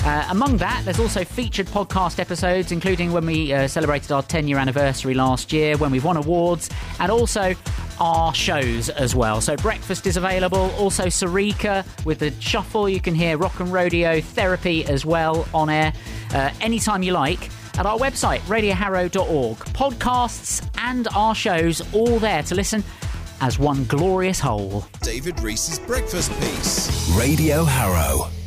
Among that, there's also featured podcast episodes, including when we celebrated our 10-year anniversary last year, when we've won awards, and also our shows as well. So Breakfast is available, also Sarika with the Shuffle. You can hear Rock and Rodeo Therapy as well on air anytime you like at our website, radioharrow.org. Podcasts and our shows all there to listen as one glorious whole. David Reese's Breakfast Piece. Radio Harrow.